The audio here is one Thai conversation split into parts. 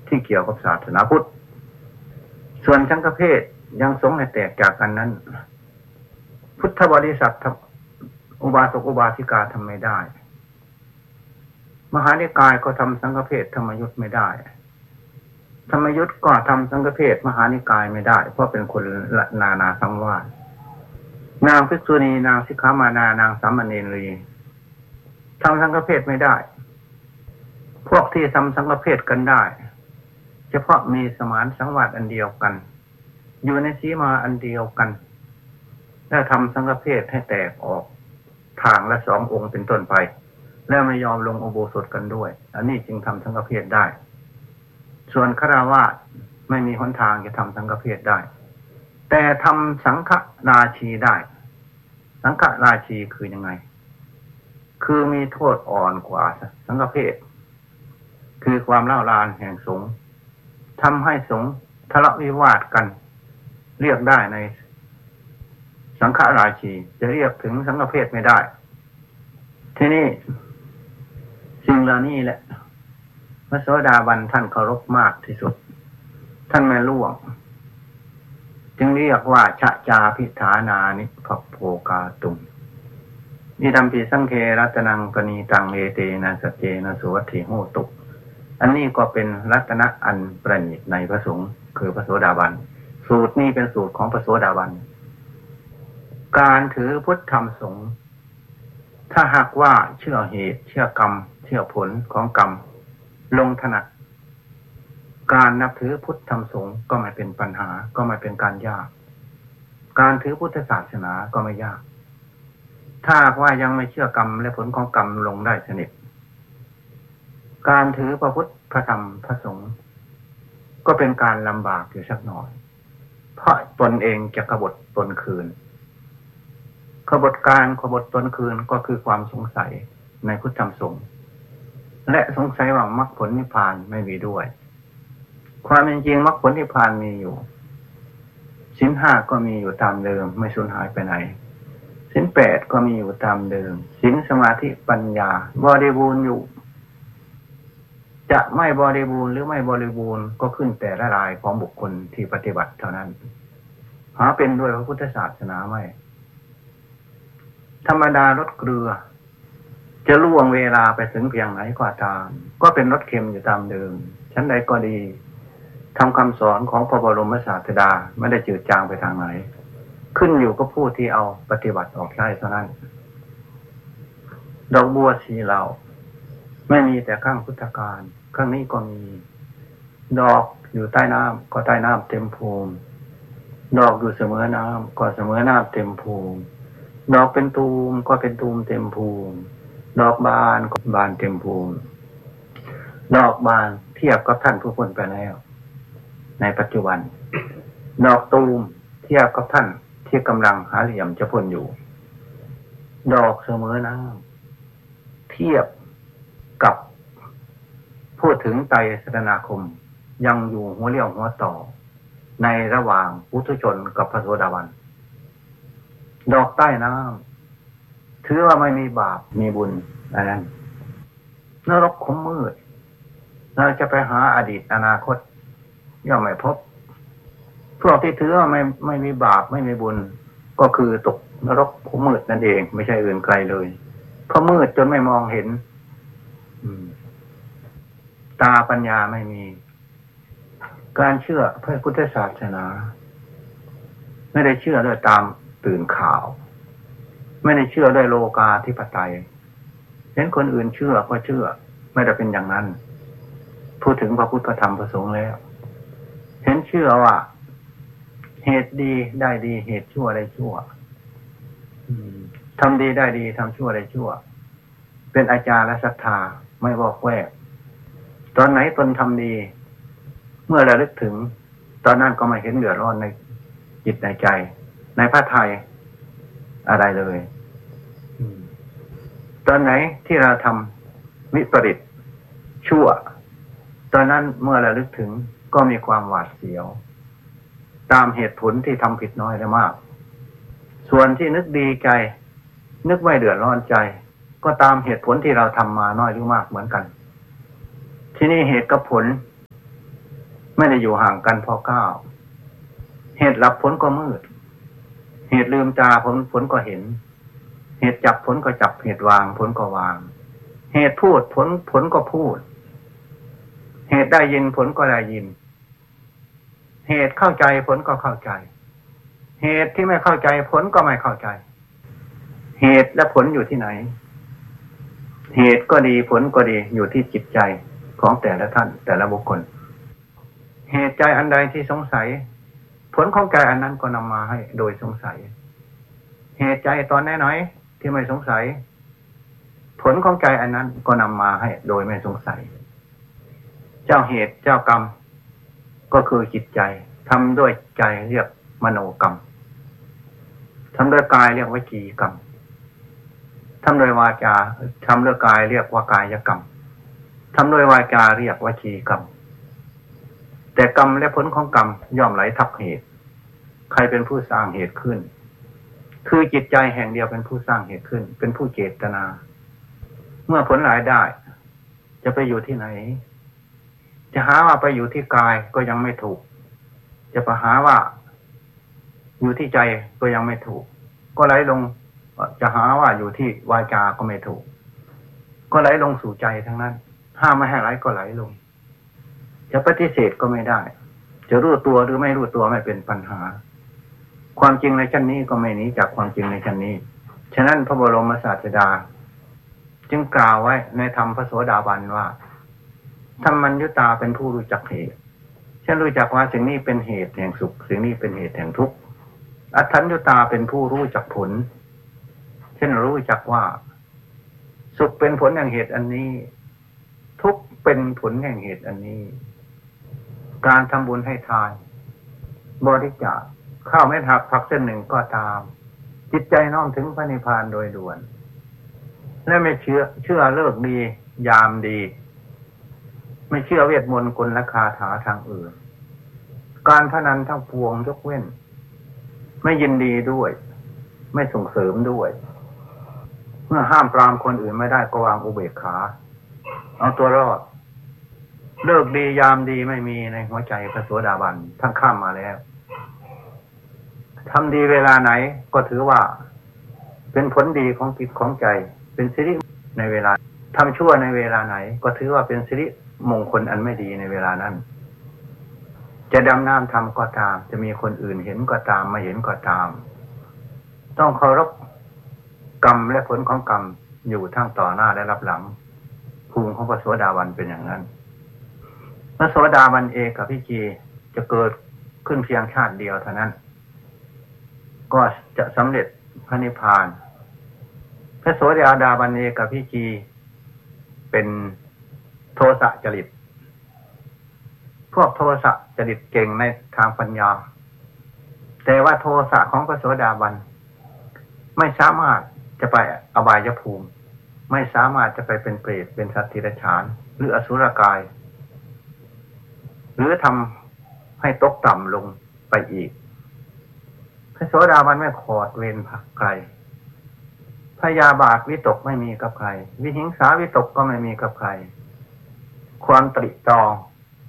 ที่เกี่ยวกับศาสนาพุทธส่วนสังฆเพศยังสงฆ์ให้แตกจากกันนั้นพุทธบริษัทอุบาสกอุบาสิกาทำไม่ได้มหานิกายก็ทำสังฆเพศธรรมยุทธไม่ได้ธรรมยุทธก็ทำสังฆเพศมหานิกายไม่ได้เพราะเป็นคนนาสังวาสนางภิกษุณีนางสิกขามานานางสามเณรีทำสังฆเพศไม่ได้พวกที่ทำสังฆเพศกันได้เฉพาะมีสมานสังวาสอันเดียวกันอยู่ในสีมาอันเดียวกันแล้วทำสังฆเพศให้แตกออกทางละ2 องค์เป็นต้นไปแล้วไม่ยอมลงอุโบสถกันด้วยอันนี้จึงทำสังฆเพศได้ส่วนฆราวาสไม่มีหนทางจะทำสังฆเพศได้แต่ทำสังฆราชีได้สังฆราชีคือยังไงคือมีโทษอ่อนกว่าสังฆเพศคือความเล่าลานแห่งสงฆ์ทำให้สงฆ์ทะเลาะวิวาทกันเรียกได้ในสังฆราชีจะเรียกถึงสังฆเพศไม่ได้ที่นี่สิ่งเหล่านี้แหละพระโสดาบันท่านเคารพมากที่สุดท่านไม่ล่วงจึงเรียกว่าชะจาพิฐานานิพพโภกาตุงนิธัมปิสังเครัตนังกนีตังเอเตนะสัจเจนะสุวัตถิโหตุอันนี้ก็เป็นรัตนะอันประณีตในพระสงฆ์คือพระโสดาบันสูตรนี้เป็นสูตรของพระโสดาบันการถือพุทธธรรมสงฆ์ถ้าหากว่าเชื่อเหตุเชื่อกรรมเชื่อผลของกรรมลงถนัดการนับถือพุทธธรรมสงฆ์ก็ไม่เป็นปัญหาก็ไม่เป็นการยากการถือพุทธศาสนาก็ไม่ยากถ้าว่ายังไม่เชื่อกรรมและผลของกรรมลงได้สนิทการถือพระพุทธพระธรรมพระสงฆ์ก็เป็นการลำบากอยู่สักหน่อยเพราะตนเองจะกบฏตนคืนขบฏตนคืนก็คือความสงสัยในพุทธธรรมสงฆ์และสงสัยว่ามรรคผลนิพพานไม่มีด้วยความเป็นจริงมรรคผลนิพพานมีอยู่ศีล 5ก็มีอยู่ตามเดิมไม่สูญหายไปไหนศีล 8ก็มีอยู่ตามเดิมศีลสมาธิปัญญาบริบูรณ์อยู่จะไม่บริบูรณ์หรือไม่บริบูรณ์ก็ขึ้นแต่ละรายของบุคคลที่ปฏิบัติเท่านั้นหาเป็นด้วยพระพุทธศาสนาไม่ธรรมดารสเกลือจะล่วงเวลาไปถึงเพียงไหนก็ตามก็เป็นรสเค็มอยู่ตามเดิมชั้นใดก็ดีทำคำสอนของพระบรมศาสดาไม่ได้จืดจางไปทางไหนขึ้นอยู่กับผู้ที่เอาปฏิบัติออกใช้เท่านั้นดอกบัวสีเหลาไม่มีแต่ข้างพุทธกาลข้างนี้ก็มีดอกอยู่ใต้น้ำก็ใต้น้ำเต็มภูมิดอกอยู่เสมอน้ำก็เสมอน้ำเต็มภูมิดอกเป็นตูมก็เป็นตูมเต็มภูมิดอกบานก็บานเต็มภูมิดอกบานเทียบกับท่านผู้พ้นไปแล้วในปัจจุบันดอกตูมเทียบกับท่านที่กำลังหาเหลี่ยมจะพ้นอยู่ดอกเสมอน้ำเทียบกับพูดถึงไตรสรณคมยังอยู่หัวเรี่ยวหัวต่อในระหว่างปุถุชนกับพระโสดาบันดอกใต้น้ำถือว่าไม่มีบาปมีบุญอะไรนั้นนรกขมมืดเราจะไปหาอดีตอนาคตย่อมไม่พบพวกที่ถือว่าไม่มีบาปไม่มีบุญก็คือตกนรกขมมืดนั่นเองไม่ใช่อื่นไกลเลยเพราะมืดจนไม่มองเห็นตาปัญญาไม่มีการเชื่อพระพุทธศาสนาไม่ได้เชื่อด้วยตามตื่นข่าวไม่ได้เชื่อด้วยโลกาธิปไตยเห็นคนอื่นเชื่อก็เชื่อไม่ได้เป็นอย่างนั้นพูดถึงพระพุทธธรรมพระสงฆ์แล้วเห็นเชื่อว่าเหตุดีได้ดีเหตุชั่วได้ชั่วทำดีได้ดีทำชั่วได้ชั่วเป็นอาจารย์และศรัทธาไม่บอกแวกตอนไหนตนทำดีเมื่อระลึกถึงตอนนั้นก็ไม่เห็นเดือดร้อนในจิตในใจในพระทัยอะไรเลยตอนไหนที่เราทำวิปริตชั่วตอนนั้นเมื่อระลึกถึงก็มีความหวาดเสียวตามเหตุผลที่ทำผิดน้อยและมากส่วนที่นึกดีใจนึกไม่เดือดร้อนใจก็ตามเหตุผลที่เราทำมาน้อยหรือมากเหมือนกันที่นี่เหตุกับผลไม่ได้อยู่ห่างกันพอก้าวเหตุหลับผลก็มืดเหตุลืมตาผลก็เห็นเหตุจับผลก็จับเหตุวางผลก็วางเหตุพูดผลก็พูดเหตุได้ยินผลก็ได้ยินเหตุเข้าใจผลก็เข้าใจเหตุที่ไม่เข้าใจผลก็ไม่เข้าใจเหตุและผลอยู่ที่ไหนเหตุก็ดีผลก็ดีอยู่ที่จิตใจของแต่ละท่านแต่ละบุคคลเหตุใจอันใดที่สงสัยผลของใจอันนั้นก็นำมาให้โดยสงสัยเหตุใจตอนไหนๆที่ไม่สงสัยผลของใจอันนั้นก็นำมาให้โดยไม่สงสัยเจ้าเหตุเจ้ากรรมก็คือจิตใจทำด้วยใจเรียกมโนกรรมทำด้วยกายเรียกวจีกรรมทำด้วยวาจาทำด้วยกายเรียกว่ากายกรรมทำด้วยวาจาเรียกวจีกรรมแต่กรรมและผลของกรรมย่อมไหลทับเหตุใครเป็นผู้สร้างเหตุขึ้นคือจิตใจแห่งเดียวเป็นผู้สร้างเหตุขึ้นเป็นผู้เจตนาเมื่อผลหลายได้จะไปอยู่ที่ไหนจะหาว่าไปอยู่ที่กายก็ยังไม่ถูกจะไปหาว่าอยู่ที่ใจก็ยังไม่ถูกก็ไหลลงจะหาว่าอยู่ที่วาจาก็ไม่ถูกก็ไหลลงสู่ใจทั้งนั้นห้ามไม่ให้ไหลก็ไหลลงจะปฏิเสธก็ไม่ได้จะรู้ตัวหรือไม่รู้ตัวไม่เป็นปัญหาความจริงในชั้นนี้ก็ไม่หนีจากความจริงในชั้นนี้ฉะนั้นพระบรมศาสดาจึงกล่าวไว้ในธรรมพระโสดาบันว่าธรรมัญญุตาเป็นผู้รู้จักเหตุฉันรู้จักว่าสิ่งนี้เป็นเหตุแห่งสุขสิ่งนี้เป็นเหตุแห่งทุกข์อัฏฐัญญุตาเป็นผู้รู้จักผลเช่นรู้จักว่าสุขเป็นผลแห่งเหตุอันนี้ทุกข์เป็นผลแห่งเหตุอันนี้การทำบุญให้ทานบริจาคข้าวเม็ดหักผักเส้นหนึ่งก็ตามจิตใจน้อมถึงพระนิพพานโดยด่วนและไม่เชื่อเลิกดียามดีไม่เชื่อเวทมนต์กลและคาถาทางอื่นการพนันทั้งปวงยกเว้นไม่ยินดีด้วยไม่ส่งเสริมด้วยเมื่อห้ามปรามคนอื่นไม่ได้ก็วางอุเบกขาเอาตัวรอดเลิกดียามดีไม่มีในหัวใจพระโสดาบันทั้งข้ามมาแล้วทำดีเวลาไหนก็ถือว่าเป็นผลดีของจิตของใจเป็นสิริในเวลาทำชั่วในเวลาไหนก็ถือว่าเป็นสิริมงคลอันไม่ดีในเวลานั้นจะดำน้ำทำก็ตามจะมีคนอื่นเห็นก็ตามไม่เห็นก็ตามต้องเคารพกรรมและผลของกรรมอยู่ทั้งต่อหน้าและรับหลังภูมิของพระโสดาบันเป็นอย่างนั้นพระโสดาบันเอกพิจีจะเกิดขึ้นเพียงชาติเดียวเท่านั้นก็จะสำเร็จพระนิพพานพระโสดาบันเอกพิจีเป็นโทสะจริตพวกโทสะจริตเก่งในทางปัญญาแต่ว่าโทสะของพระโสดาบันไม่สามารถจะไปอบายภูมิไม่สามารถจะไปเป็นเปรตเป็นสัตว์เดรัจฉานหรืออสุรกายหรือทำให้ตกต่ำลงไปอีกพระโสดาบันไม่ขอดเวรใครพยาบาทวิตกไม่มีกับใครวิหิงสาวิตกก็ไม่มีกับใครความตริตรอง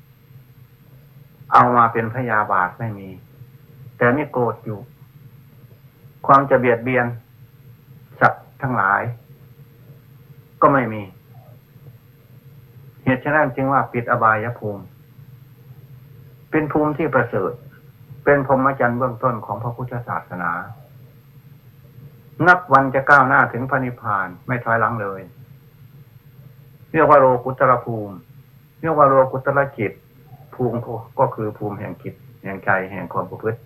เอามาเป็นพยาบาทไม่มีแต่ไม่โกรธอยู่ความจะเบียดเบียนสัตว์ทั้งหลายก็ไม่มีเหตุฉะนั้นจึงว่าปิดอบายภูมิเป็นภูมิที่ประเสริฐเป็นพรหมจรรย์เบื้องต้นของพระพุทธศาสนานับวันจะก้าวหน้าถึงพระนิพพานไม่ถอยหลังเลยเรียกว่าโลกุตตรภูมิเรียกว่าโลกุตตรจิตภูมิก็คือภูมิแห่งจิตแห่งใจแห่งความประพฤติ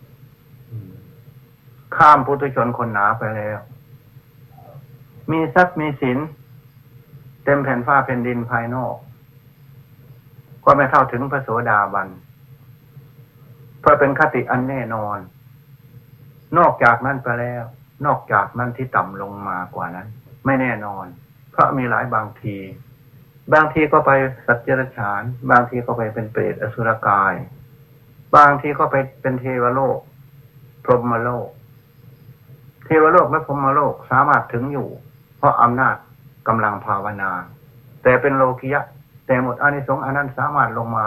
ข้ามปุถุชนคนหนาไปแล้วมีทรัพย์มีศีลเต็มแผ่นฟ้าแผ่นดินภายนอกก็ไม่เท่าถึงพระโสดาบันเพราะเป็นคติอันแน่นอนนอกจากนั้นไปแล้วนอกจากนั้นที่ต่ำลงมากว่านั้นไม่แน่นอนเพราะมีหลายบางทีก็ไปสัตว์เดรัจฉานบางทีก็ไปเป็นเปรตอสุรกายบางทีก็ไปเป็นเทวโลกพรหมโลกเทวโลกและพรหมโลกสามารถถึงอยู่เพราะอำนาจกำลังภาวนาแต่เป็นโลกิยะแต่หมดอานิสงส์อันนั้นสามารถลงมา